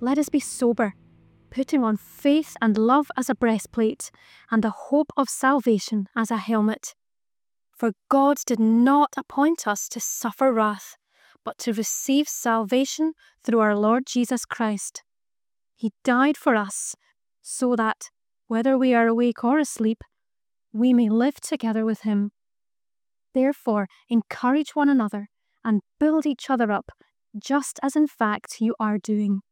Let us be sober, putting on faith and love as a breastplate, and the hope of salvation as a helmet. For God did not appoint us to suffer wrath, but to receive salvation through our Lord Jesus Christ. He died for us, so that, whether we are awake or asleep, we may live together with him. Therefore, encourage one another and build each other up, just as in fact you are doing.